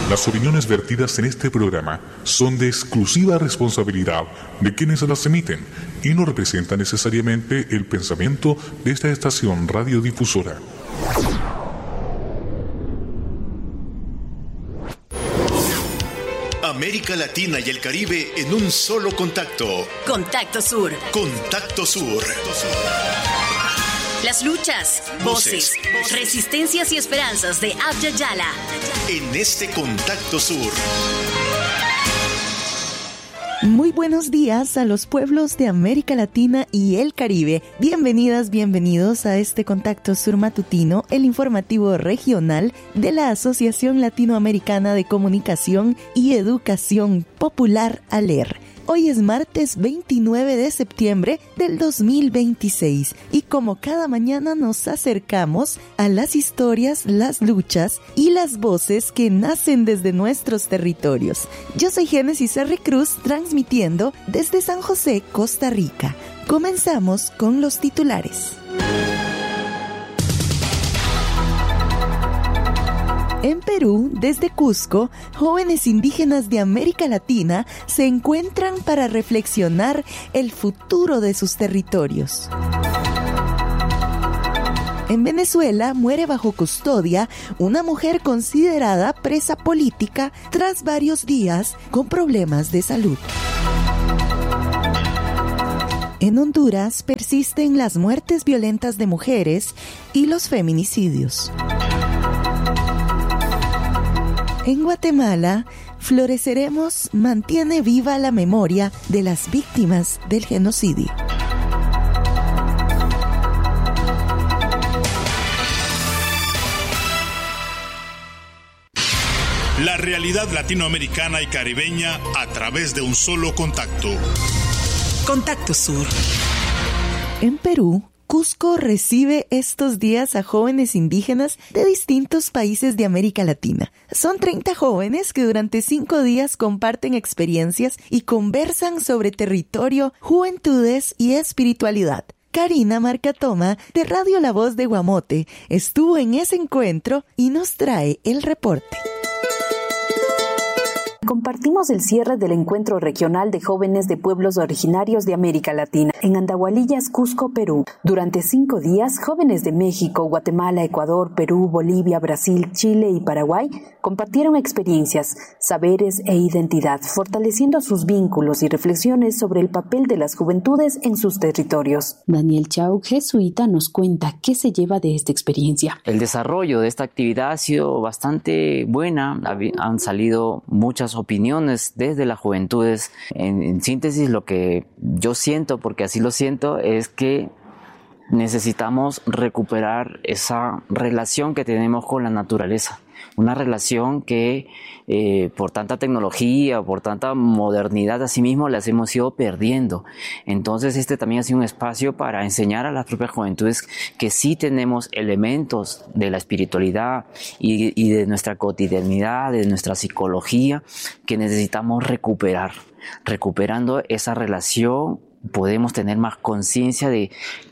Las opiniones vertidas en este programa son de exclusiva responsabilidad de quienes las emiten y no representan necesariamente el pensamiento de esta estación radiodifusora. América Latina y el Caribe en un solo contacto. Contacto Sur. Contacto Sur. Las luchas, voces, resistencias y esperanzas de Abya Yala. En este Contacto Sur. Muy buenos días a los pueblos de América Latina y el Caribe. Bienvenidas, bienvenidos a este Contacto Sur matutino, el informativo regional de la Asociación Latinoamericana de Comunicación y Educación Popular ALER. Hoy es martes 29 de septiembre del 2026 y como cada mañana nos acercamos a las historias, las luchas y las voces que nacen desde nuestros territorios. Yo soy Génesis R. Cruz, transmitiendo desde San José, Costa Rica. Comenzamos con los titulares. En Perú, desde Cusco, jóvenes indígenas de América Latina se encuentran para reflexionar el futuro de sus territorios. En Venezuela muere bajo custodia una mujer considerada presa política tras varios días con problemas de salud. En Honduras persisten las muertes violentas de mujeres y los feminicidios. En Guatemala, Floreceremos mantiene viva la memoria de las víctimas del genocidio. La realidad latinoamericana y caribeña a través de un solo contacto. Contacto Sur. En Perú, Cusco recibe estos días a jóvenes indígenas de distintos países de América Latina. Son 30 jóvenes que durante 5 días comparten experiencias y conversan sobre territorio, juventudes y espiritualidad. Karina Marcatoma, de Radio La Voz de Guamote, estuvo en ese encuentro y nos trae el reporte. Compartimos el cierre del encuentro regional de jóvenes de pueblos originarios de América Latina en Andahualillas, Cusco, Perú. Durante 5 días, jóvenes de México, Guatemala, Ecuador, Perú, Bolivia, Brasil, Chile y Paraguay compartieron experiencias, saberes e identidad, fortaleciendo sus vínculos y reflexiones sobre el papel de las juventudes en sus territorios. Daniel Chau, jesuita, nos cuenta qué se lleva de esta experiencia. El desarrollo de esta actividad ha sido bastante buena, han salido muchas opiniones desde las juventudes. En síntesis, lo que yo siento, porque así lo siento, es que necesitamos recuperar esa relación que tenemos con la naturaleza. Una relación que por tanta tecnología, por tanta modernidad asimismo las hemos ido perdiendo. Entonces este también ha sido un espacio para enseñar a las propias juventudes que sí tenemos elementos de la espiritualidad y de nuestra cotidianidad, de nuestra psicología, que necesitamos recuperar. Recuperando esa relación podemos tener más conciencia de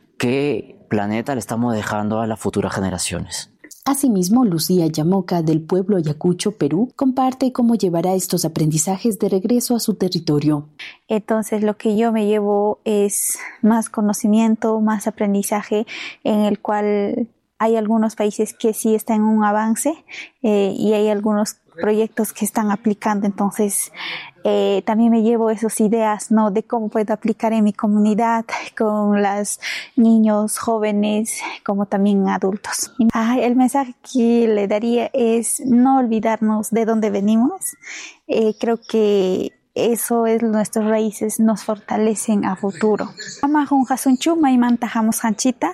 qué planeta le estamos dejando a las futuras generaciones. Asimismo, Lucía Yamoca, del pueblo Ayacucho, Perú, comparte cómo llevará estos aprendizajes de regreso a su territorio. Entonces, lo que yo me llevo es más conocimiento, más aprendizaje, en el cual hay algunos países que sí están en un avance y hay algunos proyectos que están aplicando. Entonces, también me llevo esas ideas, ¿no?, de cómo puedo aplicar en mi comunidad con los niños, jóvenes, como también adultos. El mensaje que le daría es no olvidarnos de dónde venimos. Creo que eso es nuestras raíces, nos fortalecen a futuro. Amajun hasunchu maimanta hamus hanchita,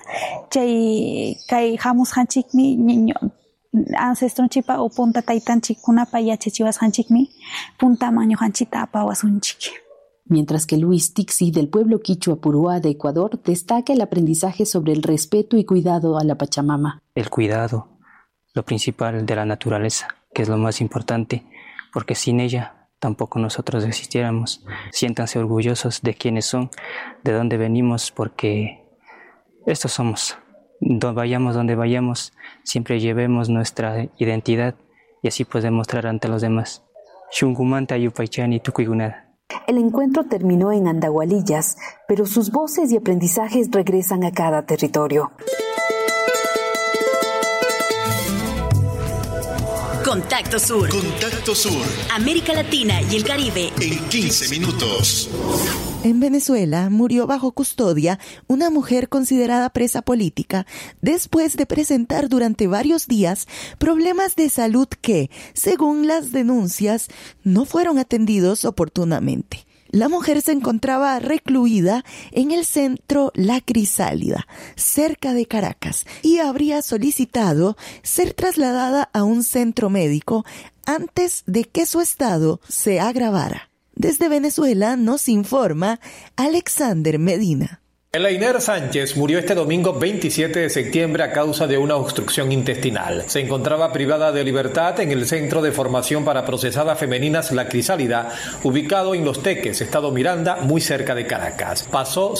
chay kai hamus hanchikmi niño ancestron chipa o punta taitanchik kunapa yachichivas hanchikmi punta maño hanchita apawasunchik. Mientras que Luis Tixi, del pueblo quichua Purúa de Ecuador, destaca el aprendizaje sobre el respeto y cuidado a la Pachamama. El cuidado, lo principal de la naturaleza, que es lo más importante, porque sin ella tampoco nosotros existiéramos. Siéntanse orgullosos de quiénes son, de dónde venimos, porque estos somos. Vayamos donde vayamos, siempre llevemos nuestra identidad y así pues demostrar ante los demás. Shungumanta Yupaychani Tukuigunada. El encuentro terminó en Andahualillas, pero sus voces y aprendizajes regresan a cada territorio. Contacto Sur. Contacto Sur. América Latina y el Caribe. En 15 minutos. En Venezuela murió bajo custodia una mujer considerada presa política después de presentar durante varios días problemas de salud que, según las denuncias, no fueron atendidos oportunamente. La mujer se encontraba recluida en el centro La Crisálida, cerca de Caracas, y habría solicitado ser trasladada a un centro médico antes de que su estado se agravara. Desde Venezuela nos informa Alexander Medina. Elainer Sánchez murió este domingo 27 de septiembre a causa de una obstrucción intestinal. Se encontraba privada de libertad en el Centro de Formación para Procesadas Femeninas La Crisálida, ubicado en Los Teques, Estado Miranda, muy cerca de Caracas. Pasó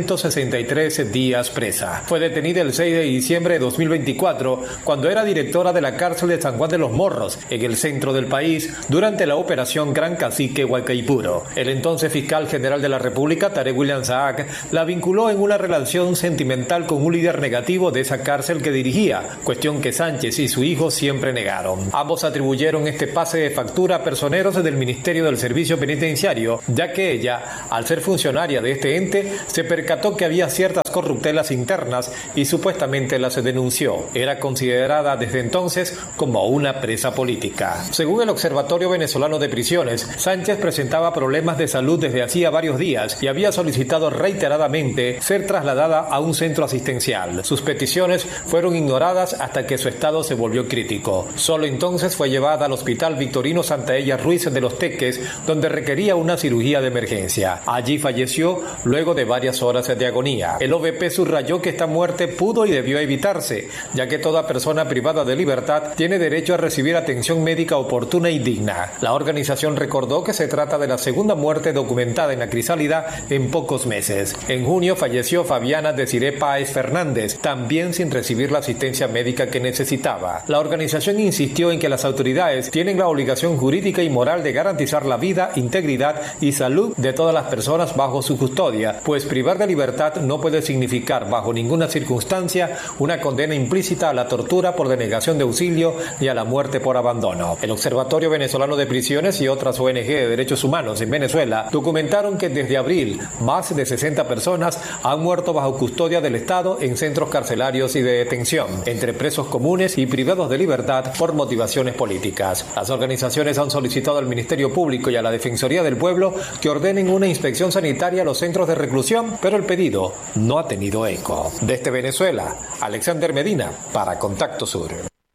663 días presa. Fue detenida el 6 de diciembre de 2024, cuando era directora de la cárcel de San Juan de los Morros, en el centro del país, durante la operación Gran Cacique Huaycaipuro. El entonces fiscal general de la República, Tarek William Saak, la vinculó en una relación sentimental con un líder negativo de esa cárcel que dirigía, cuestión que Sánchez y su hijo siempre negaron. Ambos atribuyeron este pase de factura a personeros del Ministerio del Servicio Penitenciario, ya que ella, al ser funcionaria de este ente, se percató que había ciertas corruptelas internas y supuestamente las denunció. Era considerada desde entonces como una presa política. Según el Observatorio Venezolano de Prisiones, Sánchez presentaba problemas de salud desde hacía varios días y había solicitado reiteradamente ser trasladada a un centro asistencial. Sus peticiones fueron ignoradas hasta que su estado se volvió crítico. Solo entonces fue llevada al Hospital Victorino Santa Ella Ruiz de Los Teques, donde requería una cirugía de emergencia. Allí falleció luego de varias horas de agonía. El OVP subrayó que esta muerte pudo y debió evitarse, ya que toda persona privada de libertad tiene derecho a recibir atención médica oportuna y digna. La organización recordó que se trata de la segunda muerte documentada en La Crisálida en pocos meses. En junio falleció Fabiana Desiré Páez Fernández, también sin recibir la asistencia médica que necesitaba. La organización insistió en que las autoridades tienen la obligación jurídica y moral de garantizar la vida, integridad y salud de todas las personas bajo su custodia, pues privar de libertad no puede significar bajo ninguna circunstancia una condena implícita a la tortura por denegación de auxilio y a la muerte por abandono. El Observatorio Venezolano de Prisiones y otras ONG de derechos humanos en Venezuela documentaron que desde abril más de 60 personas han muerto bajo custodia del Estado en centros carcelarios y de detención, entre presos comunes y privados de libertad por motivaciones políticas. Las organizaciones han solicitado al Ministerio Público y a la Defensoría del Pueblo que ordenen una inspección sanitaria a los centros de reclusión, pero el pedido no ha tenido eco. Desde Venezuela, Alexander Medina, para Contacto Sur.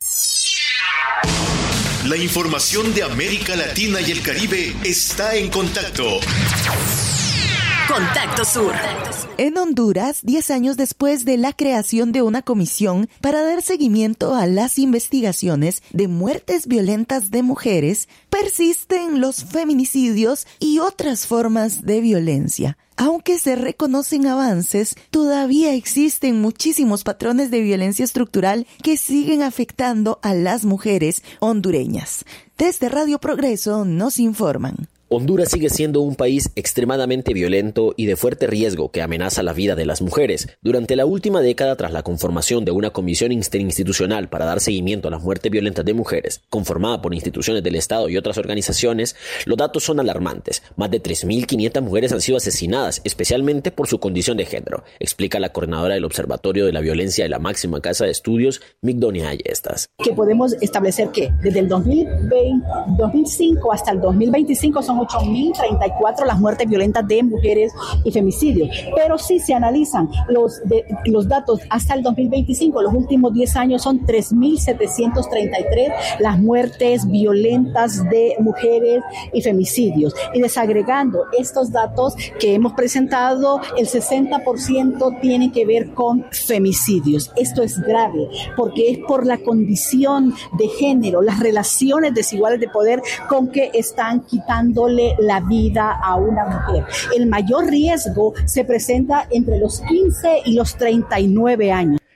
La información de América Latina y el Caribe está en Contacto. Contacto Sur. En Honduras, 10 años después de la creación de una comisión para dar seguimiento a las investigaciones de muertes violentas de mujeres, persisten los feminicidios y otras formas de violencia. Aunque se reconocen avances, todavía existen muchísimos patrones de violencia estructural que siguen afectando a las mujeres hondureñas. Desde Radio Progreso nos informan. Honduras sigue siendo un país extremadamente violento y de fuerte riesgo que amenaza la vida de las mujeres. Durante la última década, tras la conformación de una comisión interinstitucional para dar seguimiento a las muertes violentas de mujeres, conformada por instituciones del Estado y otras organizaciones, los datos son alarmantes. Más de 3.500 mujeres han sido asesinadas, especialmente por su condición de género, explica la coordinadora del Observatorio de la Violencia de la Máxima Casa de Estudios, Migdonia Ayestas. Que podemos establecer que desde el 2005 hasta el 2025 son 8.034 las muertes violentas de mujeres y femicidios. Pero si se analizan los datos hasta el 2025, los últimos 10 años son 3.733 las muertes violentas de mujeres y femicidios. Y desagregando estos datos que hemos presentado, el 60% tiene que ver con femicidios. Esto es grave porque es por la condición de género, las relaciones desiguales de poder con que están quitando la vida a una mujer. El mayor riesgo se presenta entre los 15 y los 39 años.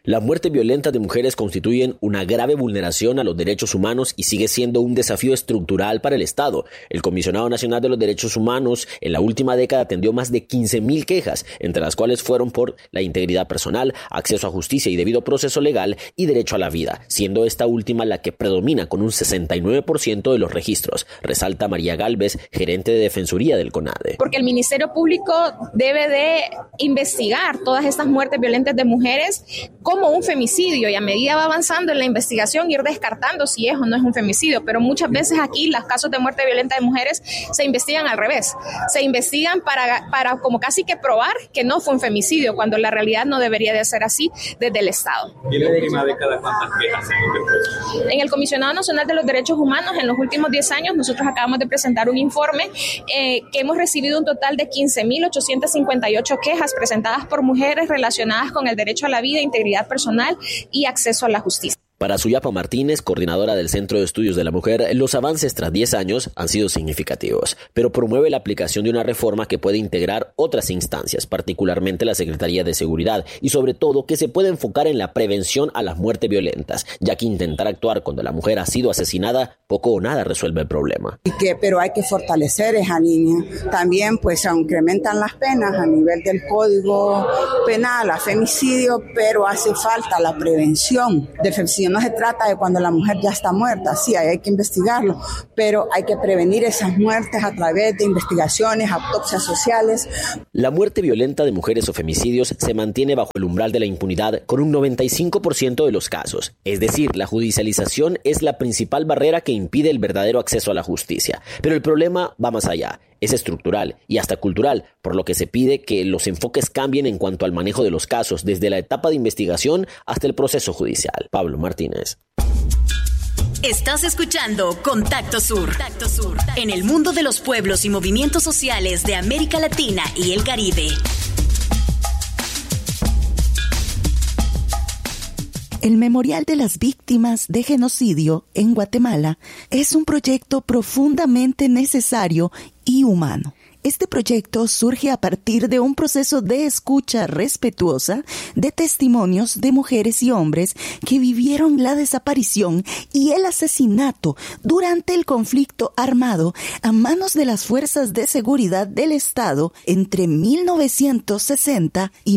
Las muertes violentas de mujeres constituyen una grave vulneración a los derechos humanos y sigue siendo un desafío estructural para el Estado. El Comisionado Nacional de los Derechos Humanos en la última década atendió más de 15.000 quejas, entre las cuales fueron por la integridad personal, acceso a justicia y debido proceso legal y derecho a la vida, siendo esta última la que predomina con un 69% de los registros, resalta María Gálvez, gerente de Defensoría del CONADE. Porque el Ministerio Público debe de investigar todas estas muertes violentas de mujeres como un femicidio y a medida va avanzando en la investigación ir descartando si es o no es un femicidio, pero muchas veces aquí los casos de muerte violenta de mujeres se investigan al revés, se investigan para como casi que probar que no fue un femicidio, cuando la realidad no debería de ser así desde el Estado. ¿Y en la última década cuántas quejas en el Comisionado Nacional de los Derechos Humanos? En los últimos 10 años nosotros acabamos de presentar un informe que hemos recibido un total de 15.858 quejas presentadas por mujeres relacionadas con el derecho a la vida, integridad personal y acceso a la justicia. Para Suyapa Martínez, coordinadora del Centro de Estudios de la Mujer, los avances tras 10 años han sido significativos, pero promueve la aplicación de una reforma que puede integrar otras instancias, particularmente la Secretaría de Seguridad, y sobre todo que se pueda enfocar en la prevención a las muertes violentas, ya que intentar actuar cuando la mujer ha sido asesinada poco o nada resuelve el problema. Pero hay que fortalecer esa línea. También pues se incrementan las penas a nivel del Código Penal a femicidio, pero hace falta la prevención del femicidio. No se trata de cuando la mujer ya está muerta, sí, hay que investigarlo, pero hay que prevenir esas muertes a través de investigaciones, autopsias sociales. La muerte violenta de mujeres o femicidios se mantiene bajo el umbral de la impunidad con un 95% de los casos. Es decir, la judicialización es la principal barrera que impide el verdadero acceso a la justicia. Pero el problema va más allá. Es estructural y hasta cultural, por lo que se pide que los enfoques cambien en cuanto al manejo de los casos, desde la etapa de investigación hasta el proceso judicial. Pablo Martínez. Estás escuchando Contacto Sur. En el mundo de los pueblos y movimientos sociales de América Latina y el Caribe. El Memorial de las Víctimas de Genocidio en Guatemala es un proyecto profundamente necesario y humano. Este proyecto surge a partir de un proceso de escucha respetuosa de testimonios de mujeres y hombres que vivieron la desaparición y el asesinato durante el conflicto armado a manos de las fuerzas de seguridad del Estado entre 1960 y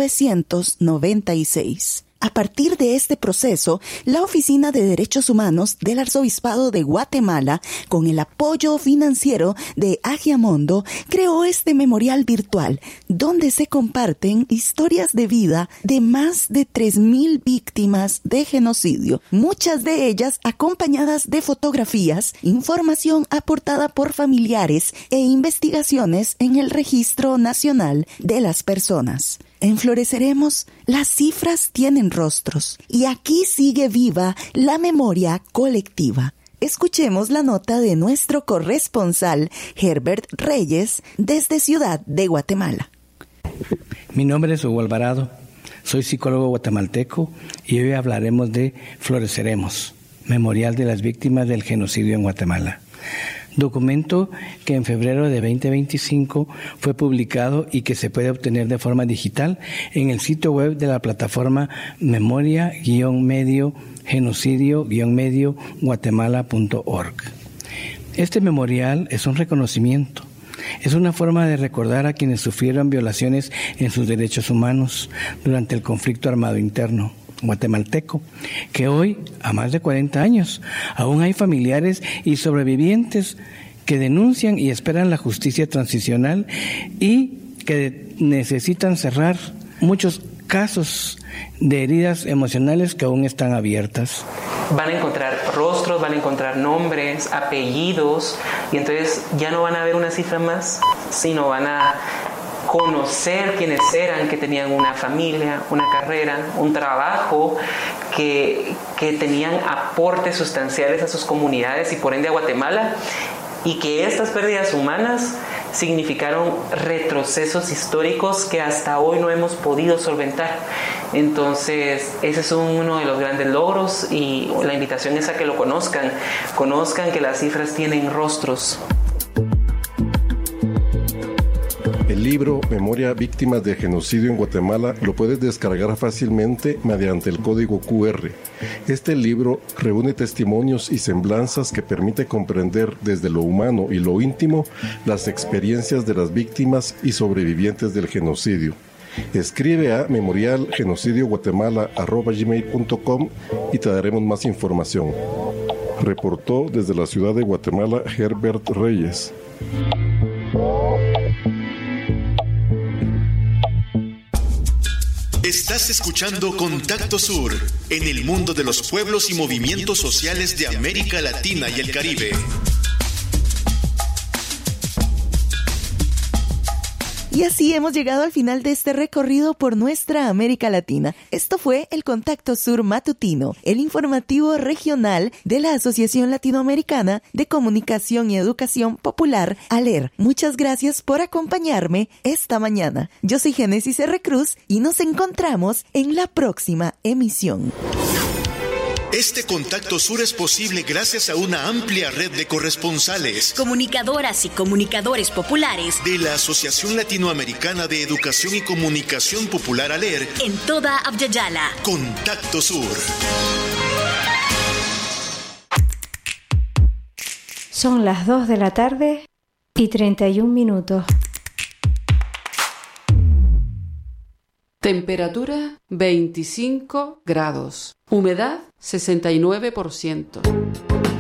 1996. A partir de este proceso, la Oficina de Derechos Humanos del Arzobispado de Guatemala, con el apoyo financiero de Agiamondo, creó este memorial virtual, donde se comparten historias de vida de más de 3.000 víctimas de genocidio, muchas de ellas acompañadas de fotografías, información aportada por familiares e investigaciones en el Registro Nacional de las Personas. En Floreceremos, las cifras tienen rostros y aquí sigue viva la memoria colectiva. Escuchemos la nota de nuestro corresponsal Herbert Reyes desde Ciudad de Guatemala. Mi nombre es Hugo Alvarado, soy psicólogo guatemalteco y hoy hablaremos de Floreceremos, Memorial de las Víctimas del Genocidio en Guatemala. Documento que en febrero de 2025 fue publicado y que se puede obtener de forma digital en el sitio web de la plataforma memoria-medio-genocidio-medio-guatemala.org. Este memorial es un reconocimiento. Es una forma de recordar a quienes sufrieron violaciones en sus derechos humanos durante el conflicto armado interno guatemalteco, que hoy, a más de 40 años, aún hay familiares y sobrevivientes que denuncian y esperan la justicia transicional y que necesitan cerrar muchos casos de heridas emocionales que aún están abiertas. Van a encontrar rostros, van a encontrar nombres, apellidos, y entonces ya no van a ver una cifra más, sino van a conocer quiénes eran, que tenían una familia, una carrera, un trabajo, que tenían aportes sustanciales a sus comunidades y por ende a Guatemala, y que estas pérdidas humanas significaron retrocesos históricos que hasta hoy no hemos podido solventar. Entonces, ese es uno de los grandes logros y la invitación es a que lo conozcan que las cifras tienen rostros. El libro Memoria Víctimas de Genocidio en Guatemala lo puedes descargar fácilmente mediante el código QR. Este libro reúne testimonios y semblanzas que permite comprender desde lo humano y lo íntimo las experiencias de las víctimas y sobrevivientes del genocidio. Escribe a memorialgenocidio.guatemala@gmail.com y te daremos más información. Reportó desde la ciudad de Guatemala Herbert Reyes. Estás escuchando Contacto Sur, en el mundo de los pueblos y movimientos sociales de América Latina y el Caribe. Y así hemos llegado al final de este recorrido por nuestra América Latina. Esto fue el Contacto Sur Matutino, el informativo regional de la Asociación Latinoamericana de Comunicación y Educación Popular, ALER. Muchas gracias por acompañarme esta mañana. Yo soy Génesis R. Cruz y nos encontramos en la próxima emisión. Este Contacto Sur es posible gracias a una amplia red de corresponsales, comunicadoras y comunicadores populares de la Asociación Latinoamericana de Educación y Comunicación Popular ALER en toda Abya-Yala. Contacto Sur. Son las 2 de la tarde y 31 minutos. Temperatura 25 grados. Humedad 69%.